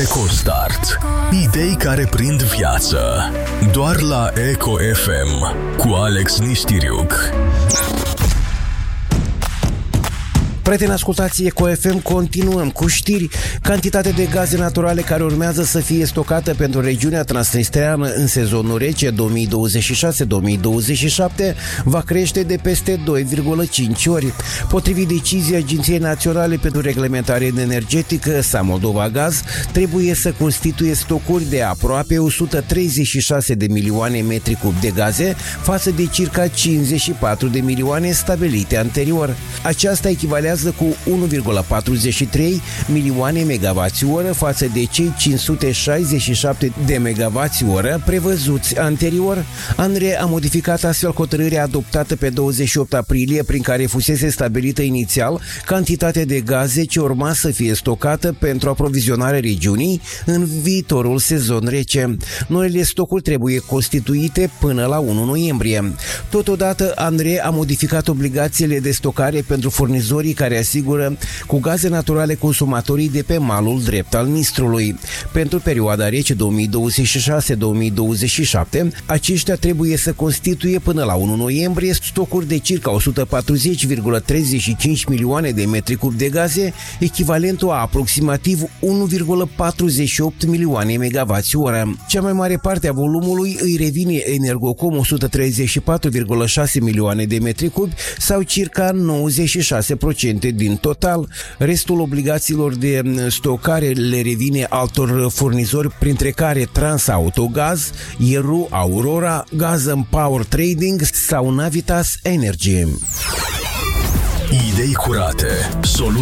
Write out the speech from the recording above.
EcoStart. Idei care prind viață. Doar la Eco FM cu Alex Nistiriuc. Prieteni, ascultați Eco FM, continuăm cu știri. Cantitatea de gaze naturale care urmează să fie stocată pentru regiunea transnistreană în sezonul rece 2026-2027 va crește de peste 2,5 ori. Potrivit deciziei Agenției Naționale pentru Reglementare Energetică, Moldova Gaz trebuie să constituie stocuri de aproape 136 de milioane metri cub de gaze față de circa 54 de milioane stabilite anterior. Aceasta echivalează cu 1,43 milioane MWh față de cei 567 de MWh prevăzuți anterior. ANRE a modificat astfel hotărârea adoptată pe 28 aprilie, prin care fusese stabilită inițial cantitatea de gaze ce urma să fie stocată pentru aprovizionarea regiunii în viitorul sezon rece. Noile stocuri trebuie constituite până la 1 noiembrie. Totodată, ANRE a modificat obligațiile de stocare pentru furnizorii care asigură cu gaze naturale consumatorii de pe malul drept al Nistrului. Pentru perioada rece 2026-2027, aceștia trebuie să constituie până la 1 noiembrie stocuri de circa 140,35 milioane de metri cub de gaze, echivalentul a aproximativ 1,48 milioane MWh. Cea mai mare parte a volumului îi revine Energocom, 134,6 milioane de metri cubi sau circa 96% din total. Restul obligațiilor de stocare le revine altor furnizori, printre care TransAutoGaz, Ieru, Aurora, Gazem Power Trading sau Navitas Energy. Idei curate, soluții